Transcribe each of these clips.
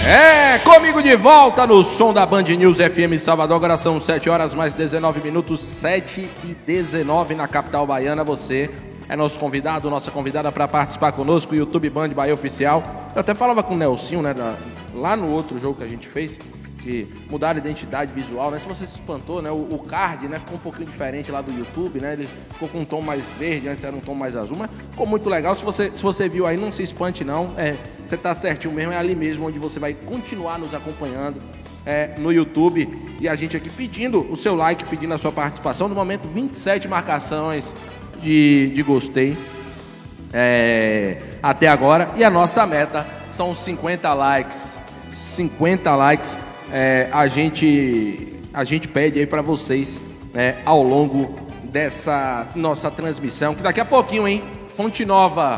Comigo de volta no som da Band News FM Salvador. Agora são 7 horas mais 19 minutos, 7h19 na capital baiana. Você é nosso convidado, nossa convidada para participar conosco, YouTube Band Bahia Oficial. Eu até falava com o Nelsinho, né, lá no outro jogo que a gente fez, que mudaram a identidade visual, né? Se você se espantou, né? O card, né, ficou um pouquinho diferente lá do YouTube, né? Ele ficou com um tom mais verde, antes era um tom mais azul, mas ficou muito legal. Se você viu aí, não se espante não. Você tá certinho mesmo, é ali mesmo onde você vai continuar nos acompanhando no YouTube. E a gente aqui pedindo o seu like, pedindo a sua participação. No momento, 27 marcações de gostei até agora. E a nossa meta são 50 likes. 50 likes. A gente pede aí para vocês ao longo dessa nossa transmissão, que daqui a pouquinho, hein? Fonte Nova,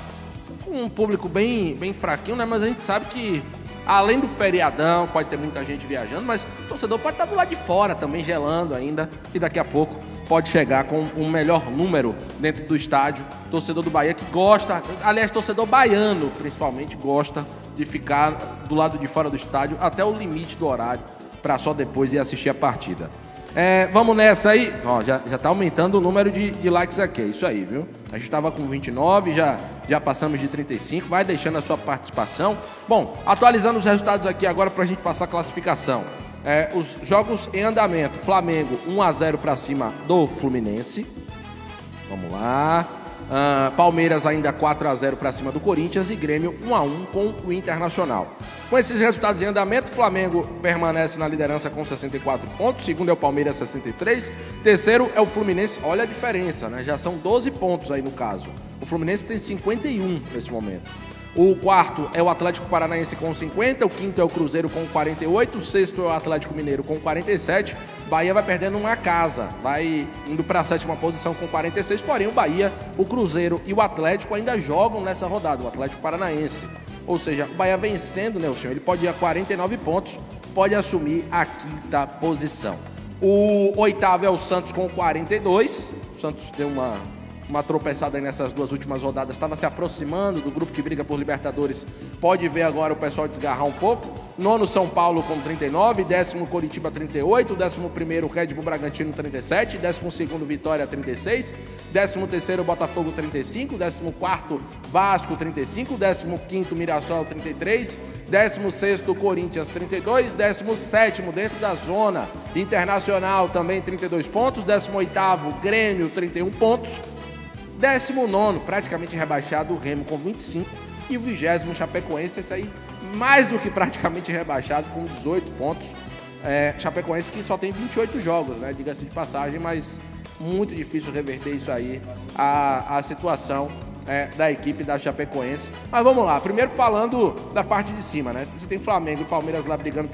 com um público bem fraquinho, né? Mas a gente sabe que, além do feriadão, pode ter muita gente viajando, mas o torcedor pode estar do lado de fora também, gelando ainda, e daqui a pouco pode chegar com um melhor número dentro do estádio. Torcedor do Bahia que gosta, aliás, torcedor baiano principalmente, gosta de ficar do lado de fora do estádio até o limite do horário, para só depois ir assistir a partida. Vamos nessa aí. Ó, já tá aumentando o número de likes aqui, é isso aí, viu? A gente tava com 29, já passamos de 35, vai deixando a sua participação. Bom, atualizando os resultados aqui agora pra gente passar a classificação. Os jogos em andamento: Flamengo 1-0 para cima do Fluminense. Vamos lá. Palmeiras ainda 4-0 para cima do Corinthians e Grêmio 1-1 com o Internacional. Com esses resultados em andamento, Flamengo permanece na liderança com 64 pontos, segundo é o Palmeiras 63, terceiro é o Fluminense. Olha a diferença, né? Já são 12 pontos aí no caso. O Fluminense tem 51 nesse momento. O quarto é o Atlético Paranaense com 50, o quinto é o Cruzeiro com 48, o sexto é o Atlético Mineiro com 47. Bahia vai perdendo uma casa, vai indo para a sétima posição com 46, porém o Bahia, o Cruzeiro e o Atlético ainda jogam nessa rodada, o Atlético Paranaense. Ou seja, o Bahia vencendo, Nelson, ele pode ir a 49 pontos, pode assumir a quinta posição. O oitavo é o Santos com 42, o Santos deu uma tropeçada aí nessas duas últimas rodadas, estava se aproximando do grupo que briga por Libertadores, pode ver agora o pessoal desgarrar um pouco. Nono São Paulo com 39, décimo Coritiba 38, décimo primeiro Red Bull Bragantino 37, décimo segundo Vitória 36, décimo terceiro Botafogo 35, décimo quarto Vasco 35, décimo quinto Mirassol 33, décimo sexto Corinthians 32, décimo sétimo dentro da zona Internacional também 32 pontos, décimo oitavo Grêmio 31 pontos, 19º, praticamente rebaixado, o Remo com 25. E o 20º, Chapecoense, esse aí mais do que praticamente rebaixado, com 18 pontos. Chapecoense que só tem 28 jogos, né? Diga-se de passagem, mas muito difícil reverter isso aí, a situação da equipe da Chapecoense. Mas vamos lá, primeiro falando da parte de cima, né? Você tem Flamengo e Palmeiras lá brigando